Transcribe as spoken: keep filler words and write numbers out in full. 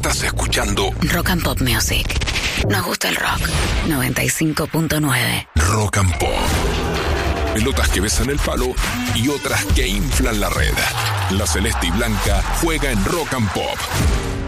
Estás escuchando Rock and Pop Music. Nos gusta el rock. noventa y cinco punto nueve. Rock and Pop. Pelotas que besan el palo y otras que inflan la red. La celeste y blanca juega en Rock and Pop.